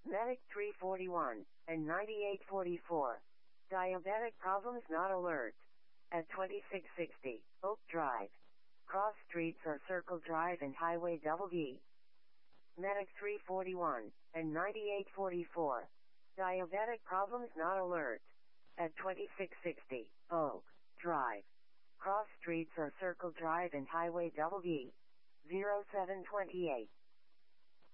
Medic 341 and 9844. Diabetic problems not alert. At 2660 Oak Drive. Cross Streets or Circle Drive and Highway Double D. Medic 341 and 9844. Diabetic problems not alert. At 2660 Oak Drive. Cross Streets or Circle Drive and Highway Double D. 0728